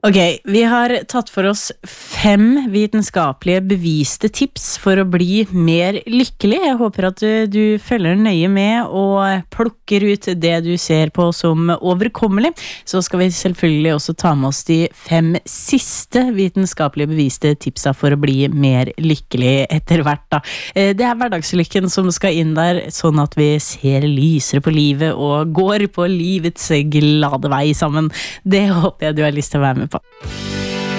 Ok, vi har tatt for oss 5 vitenskapelige beviste tips for å bli mer lykkelig. Jeg håper at du følger nøye med og plukker ut det du ser på som overkommelig. Så skal vi selvfølgelig også ta med oss de 5 siste vitenskapelige beviste tipsa for å bli mer lykkelig etter hvert da. Det hverdagslykken som skal inn der, sånn at vi ser lysere på livet og går på livets glade vei sammen. Det håper jeg du har lyst til å være med på.